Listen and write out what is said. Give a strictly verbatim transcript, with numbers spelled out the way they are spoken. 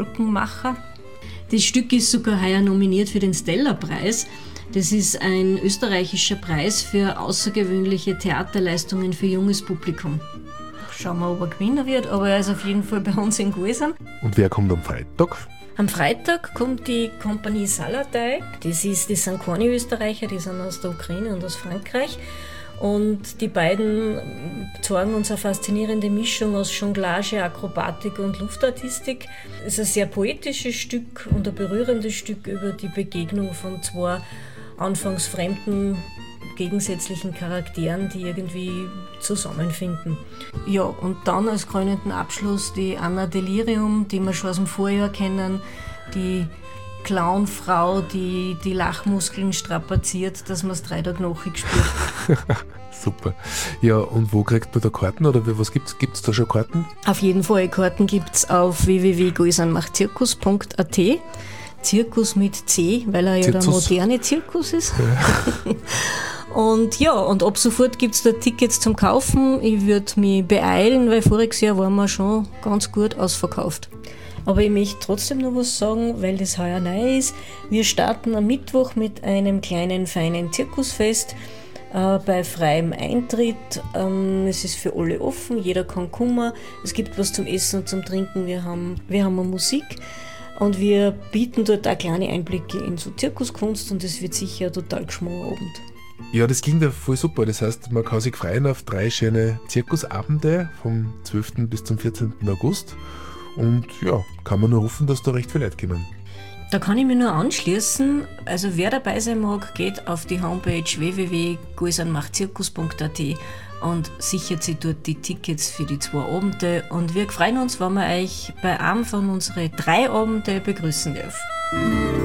Wolkenmacher. Das Stück ist sogar heuer nominiert für den Stella-Preis. Das ist ein österreichischer Preis für außergewöhnliche Theaterleistungen für junges Publikum. Schauen wir, ob er Gewinner wird, aber er ist auf jeden Fall bei uns in Gusern. Und wer kommt am Freitag? Am Freitag kommt die Kompanie Saladai. Das, ist, das sind keine Österreicher, die sind aus der Ukraine und aus Frankreich. Und die beiden zeigen uns eine faszinierende Mischung aus Jonglage, Akrobatik und Luftartistik. Es ist ein sehr poetisches Stück und ein berührendes Stück über die Begegnung von zwei anfangs fremden, gegensätzlichen Charakteren, die irgendwie zusammenfinden. Ja, und dann als krönenden Abschluss die Anna Delirium, die wir schon aus dem Vorjahr kennen, die Clownfrau, die die Lachmuskeln strapaziert, dass man es drei Tage nachher spürt. Super. Ja, und wo kriegt man da Karten oder was gibt's? Gibt's da schon Karten? Auf jeden Fall, Karten gibt's auf w w w punkt guisanmachtzirkus punkt a t. Zirkus mit C, weil er ja der moderne Zirkus ist. Ja. Und ja, und ab sofort gibt es da Tickets zum Kaufen. Ich würde mich beeilen, weil voriges Jahr waren wir schon ganz gut ausverkauft. Aber ich möchte trotzdem noch was sagen, weil das heuer neu ist. Wir starten am Mittwoch mit einem kleinen, feinen Zirkusfest äh, bei freiem Eintritt. Ähm, es ist für alle offen, jeder kann kommen. Es gibt was zum Essen und zum Trinken. Wir haben, wir haben eine Musik. Und wir bieten dort auch kleine Einblicke in so Zirkuskunst und es wird sicher ein total geschmacker Abend. Ja, das klingt ja voll super. Das heißt, man kann sich freuen auf drei schöne Zirkusabende vom zwölften bis zum vierzehnten August. Und ja, kann man nur hoffen, dass da recht viele Leute kommen. Da kann ich mich nur anschließen. Also wer dabei sein mag, geht auf die Homepage w w w punkt guisanmachtzirkus punkt a t und sichert sich dort die Tickets für die zwei Abende. Und wir freuen uns, wenn wir euch bei einem von unseren drei Abende begrüßen dürfen.